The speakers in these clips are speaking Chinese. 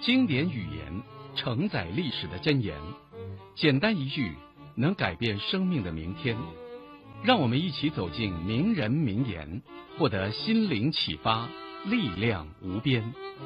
经典语言承载历史的箴言，简单一句能改变生命的明天。让我们一起走进名人名言，获得心灵启发，力量无边。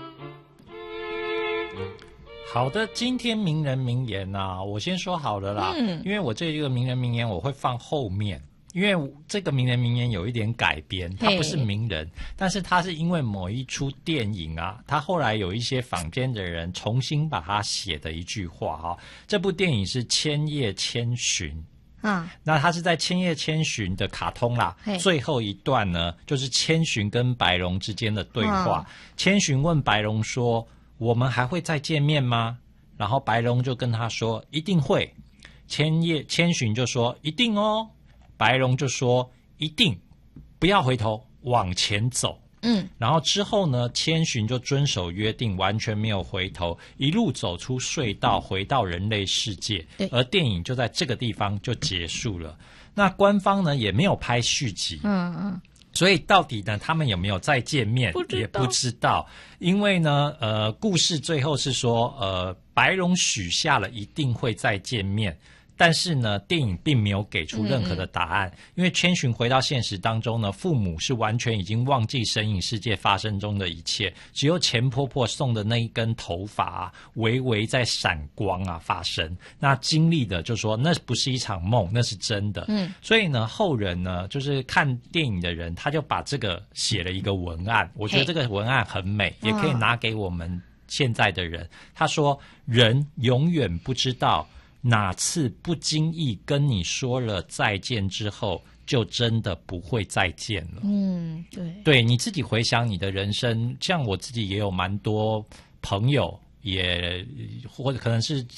好的，今天名人名言啊，我先说好了啦，因为我这个名人名言我会放后面，因为这个名人名言有一点改编，它不是名人，但是它是因为某一出电影啊，它后来有一些坊间的人重新把它写的一句话啊。这部电影是《千叶千寻》。那他是在《千叶千寻》的卡通啦，最后一段呢，就是千寻跟白龙之间的对话。千寻问白龙说：“我们还会再见面吗？”然后白龙就跟他说：“一定会。”千寻就说：“一定哦。”白龙就说：“一定，不要回头，往前走。”然后之后呢，千寻就遵守约定，完全没有回头，一路走出隧道，回到人类世界。而电影就在这个地方就结束了。那官方呢也没有拍续集。所以到底呢，他们有没有再见面也不知道。因为呢，故事最后是说，白龙许下了一定会再见面。但是呢，电影并没有给出任何的答案，因为千寻回到现实当中呢，父母是完全已经忘记神隐世界发生中的一切，只有钱婆婆送的那一根头发啊，微微在闪光啊发生。那经历的就说那不是一场梦，那是真的。所以呢，后人呢，就是看电影的人，他就把这个写了一个文案，我觉得这个文案很美，也可以拿给我们现在的人。他说：人永远不知道哪次不经意跟你说了再见之后，就真的不会再见了。对，你自己回想你的人生，像我自己也有蛮多朋友，也或者可能是